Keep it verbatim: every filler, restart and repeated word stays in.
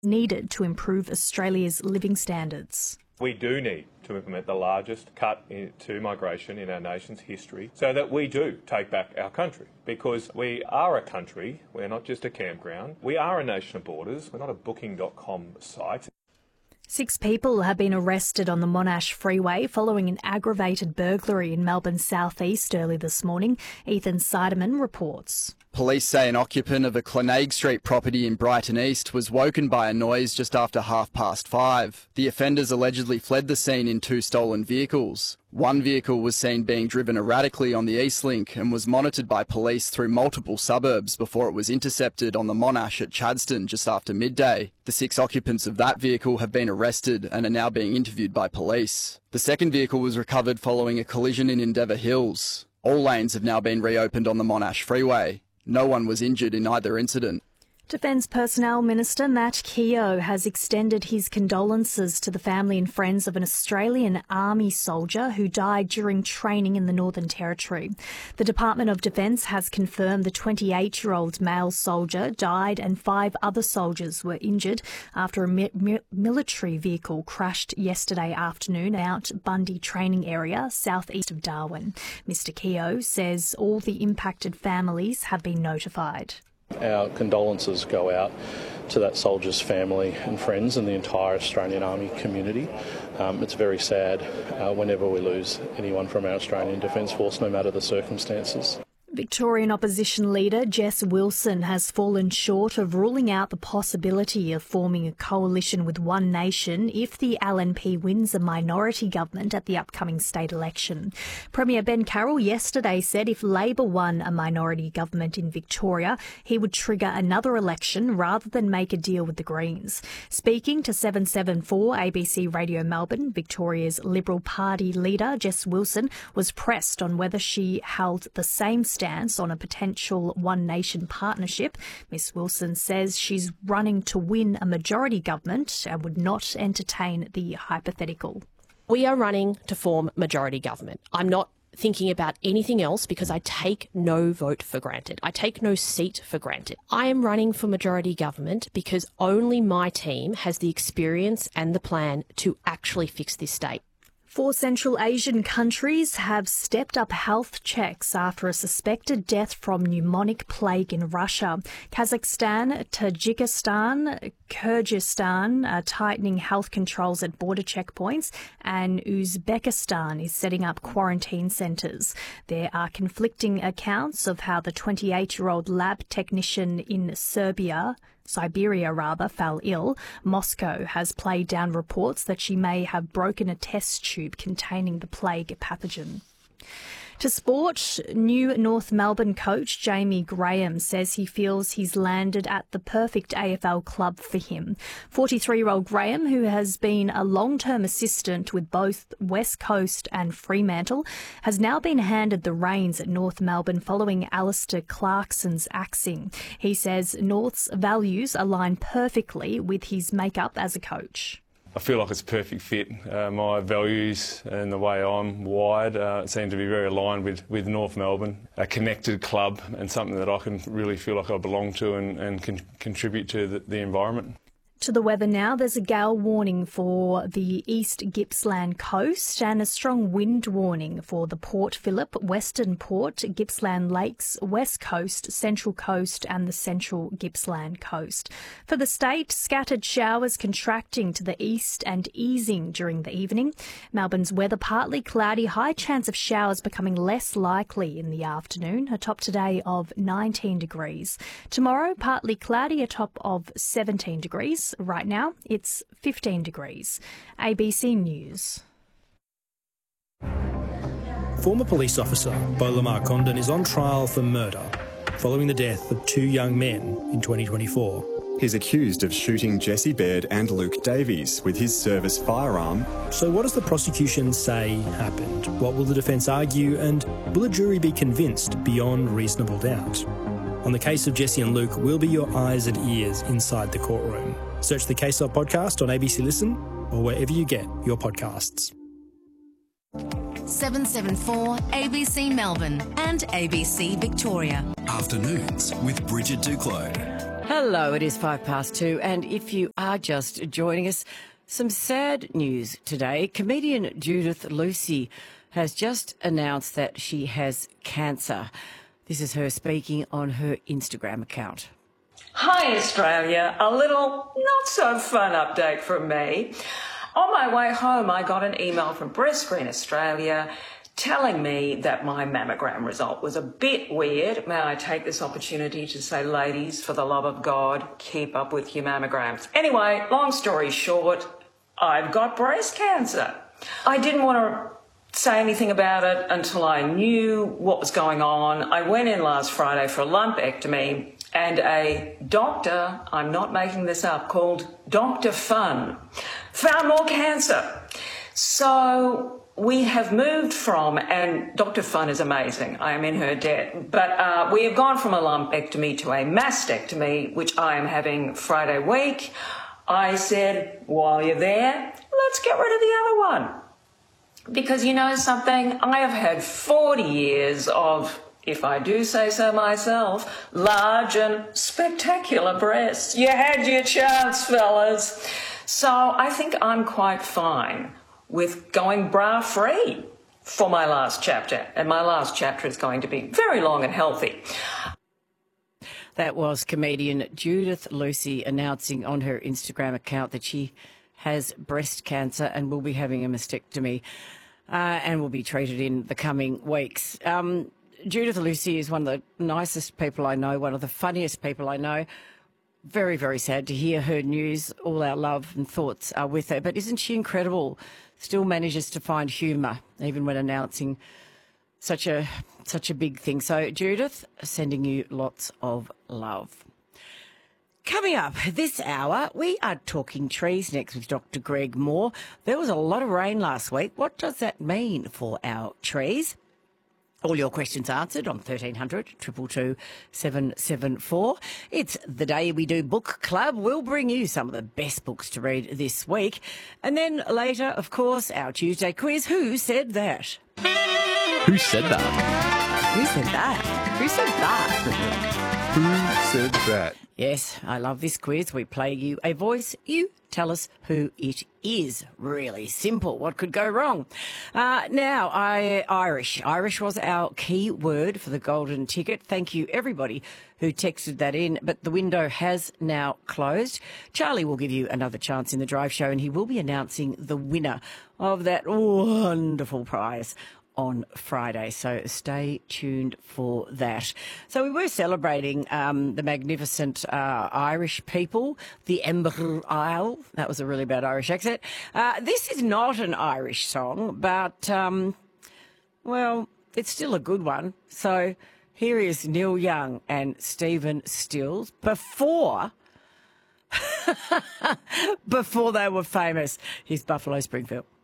needed to improve Australia's living standards. We do need to implement the largest cut to migration in our nation's history so that we do take back our country, because we are a country, we're not just a campground, we are a nation of borders, we're not a booking dot com site. Six people have been arrested on the Monash Freeway following an aggravated burglary in Melbourne's southeast early this morning. Ethan Seidemann reports. Police say an occupant of a Clonague Street property in Brighton East was woken by a noise just after half past five. The offenders allegedly fled the scene in two stolen vehicles. One vehicle was seen being driven erratically on the Eastlink and was monitored by police through multiple suburbs before it was intercepted on the Monash at Chadstone just after midday. The six occupants of that vehicle have been arrested and are now being interviewed by police. The second vehicle was recovered following a collision in Endeavour Hills. All lanes have now been reopened on the Monash Freeway. No one was injured in either incident. Defence Personnel Minister Matt Keogh has extended his condolences to the family and friends of an Australian Army soldier who died during training in the Northern Territory. The Department of Defence has confirmed the twenty-eight-year-old male soldier died and five other soldiers were injured after a mi- mi- military vehicle crashed yesterday afternoon out Bundy Training Area, southeast of Darwin. Mister Keogh says all the impacted families have been notified. Our condolences go out to that soldier's family and friends and the entire Australian Army community. Um, it's very sad uh, whenever we lose anyone from our Australian Defence Force, no matter the circumstances. Victorian opposition leader Jess Wilson has fallen short of ruling out the possibility of forming a coalition with One Nation if the L N P wins a minority government at the upcoming state election. Premier Ben Carroll yesterday said if Labor won a minority government in Victoria, he would trigger another election rather than make a deal with the Greens. Speaking to seven seven four A B C Radio Melbourne, Victoria's Liberal Party leader Jess Wilson was pressed on whether she held the same stance on a potential One Nation partnership. Miss Wilson says she's running to win a majority government and would not entertain the hypothetical. We are running to form majority government. I'm not thinking about anything else because I take no vote for granted. I take no seat for granted. I am running for majority government because only my team has the experience and the plan to actually fix this state. Four Central Asian countries have stepped up health checks after a suspected death from pneumonic plague in Russia. Kazakhstan, Tajikistan, Kyrgyzstan are tightening health controls at border checkpoints, and Uzbekistan is setting up quarantine centres. There are conflicting accounts of how the twenty-eight-year-old lab technician in Serbia Siberia rather, fell ill. Moscow has played down reports that she may have broken a test tube containing the plague pathogen. To sport, new North Melbourne coach Jamie Graham says he feels he's landed at the perfect A F L club for him. forty-three-year-old Graham, who has been a long-term assistant with both West Coast and Fremantle, has now been handed the reins at North Melbourne following Alistair Clarkson's axing. He says North's values align perfectly with his makeup as a coach. I feel like it's a perfect fit. Uh, my values and the way I'm wired uh, seem to be very aligned with, with North Melbourne, a connected club and something that I can really feel like I belong to and, and can contribute to the, the environment. To the weather now, there's a gale warning for the East Gippsland coast and a strong wind warning for the Port Phillip, Western Port, Gippsland Lakes, West Coast, Central Coast and the Central Gippsland coast. For the state, scattered showers contracting to the east and easing during the evening. Melbourne's weather partly cloudy, high chance of showers becoming less likely in the afternoon, a top today of nineteen degrees. Tomorrow, partly cloudy, a top of seventeen degrees. Right now, it's fifteen degrees. A B C News. Former police officer Bolamar Condon is on trial for murder following the death of two young men in twenty twenty-four. He's accused of shooting Jesse Baird and Luke Davies with his service firearm. So what does the prosecution say happened? What will the defence argue, and will a jury be convinced beyond reasonable doubt? On the case of Jesse and Luke, we'll be your eyes and ears inside the courtroom. Search the Case Of podcast on A B C Listen or wherever you get your podcasts. seven seven four A B C Melbourne and A B C Victoria. Afternoons with Bridget Duclos. Hello, it is five past two, and if you are just joining us, some sad news today. Comedian Judith Lucy has just announced that she has cancer. This is her speaking on her Instagram account. Hi Australia, a little not so fun update from me. On my way home, I got an email from Breast Screen Australia telling me that my mammogram result was a bit weird. May I take this opportunity to say, ladies, for the love of God, keep up with your mammograms. Anyway, long story short, I've got breast cancer. I didn't want to say anything about it until I knew what was going on. I went in last Friday for a lumpectomy, and a doctor, I'm not making this up, called Doctor Fun, found more cancer. So we have moved from, and Doctor Fun is amazing, I am in her debt, but uh, we have gone from a lumpectomy to a mastectomy, which I am having Friday week. I said, while you're there, let's get rid of the other one. Because you know something, I have had forty years of, if I do say so myself, large and spectacular breasts. You had your chance, fellas. So I think I'm quite fine with going bra-free for my last chapter. And my last chapter is going to be very long and healthy. That was comedian Judith Lucy announcing on her Instagram account that she has breast cancer and will be having a mastectomy uh, and will be treated in the coming weeks. Um, Judith Lucy is one of the nicest people I know, one of the funniest people I know. Very, very sad to hear her news. All our love and thoughts are with her. But isn't she incredible? Still manages to find humour, even when announcing such a such a big thing. So, Judith, sending you lots of love. Coming up this hour, we are talking trees next with Doctor Greg Moore. There was a lot of rain last week. What does that mean for our trees? All your questions answered on thirteen hundred, two two two, seven seven four. It's the day we do book club. We'll bring you some of the best books to read this week. And then later, of course, our Tuesday quiz. Who said that? Who said that? Who said that? Who said that? Who said that? Yes, I love this quiz. We play you a voice. You tell us who it is. Really simple. What could go wrong? Uh, now, I, Irish. Irish was our key word for the golden ticket. Thank you, everybody who texted that in. But the window has now closed. Charlie will give you another chance in the drive show, and he will be announcing the winner of that wonderful prize on Friday, so stay tuned for that. So we were celebrating um, the magnificent uh, Irish people, the Ember Isle. That was a really bad Irish accent. Uh, this is not an Irish song, but, um, well, it's still a good one. So here is Neil Young and Stephen Stills before, before they were famous. Here's Buffalo Springfield.